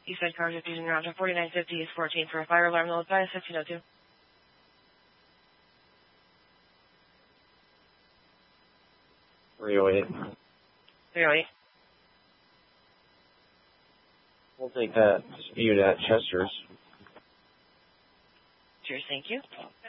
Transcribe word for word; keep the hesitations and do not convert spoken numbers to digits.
Eastside Car fifty in round forty-nine fifty is fourteen for a fire alarm. They'll advise fifteen oh two. three oh eight. three oh eight. We'll take that dispute at Chester's. Cheers, thank you.